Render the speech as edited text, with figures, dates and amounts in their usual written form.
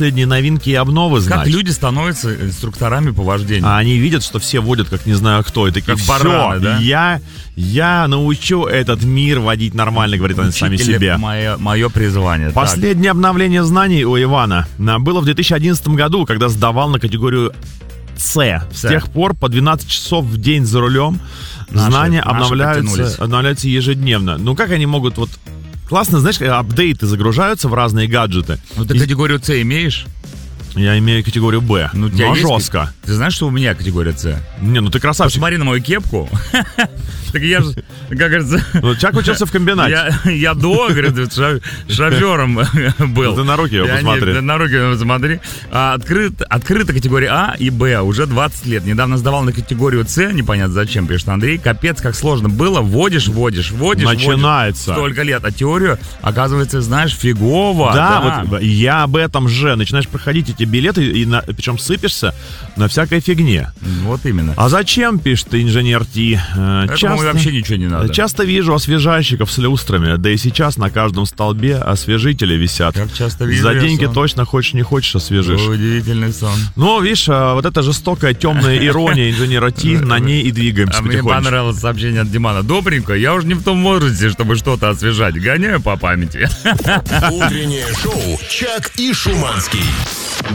последние новинки и обновы знать. Как люди становятся инструкторами по вождению? А они видят, что все водят, как не знаю кто, и такие, как бараны, да? Я научу этот мир водить нормально, говорят они сами себе. Мое призвание. Последнее обновление знаний у Ивана было в 2011 году, когда сдавал на категорию С. С тех пор по 12 часов в день за рулем знания обновляются ежедневно. Ну как они могут вот... Классно, знаешь, апдейты загружаются в разные гаджеты. Ну ты категорию С имеешь? Я имею категорию Б, но жестко. Ты знаешь, что у меня категория С? Не, ну ты красавчик. Посмотри на мою кепку. Так я же, как говорится... Ну, Чак учился в комбинате. Я до, говорит, шофером был. Ты на руки его посмотри. На руки его посмотри. Открыта категория А и Б уже 20 лет. Недавно сдавал на категорию С, непонятно зачем, пишет Андрей. Капец, как сложно было. Вводишь. Начинается. Столько лет. А теорию, оказывается, знаешь, фигово. Да, вот я об этом же. Начинаешь проходить эти билеты, причем сыпешься на всякой фигне. Вот именно. А зачем, пишет инженер Ти? Этому вообще ничего не надо. Часто вижу освежайщиков с люстрами, да и сейчас на каждом столбе освежители висят. Как часто вижу. За деньги точно хочешь не хочешь освежишь. Удивительный сон. Ну, видишь, вот эта жестокая темная ирония инженера Ти, на ней и двигаемся потихонечку. Мне понравилось сообщение от Димана. Добренько, я уже не в том возрасте, чтобы что-то освежать. Гоняю по памяти. Утреннее шоу «Чак и Шуманский».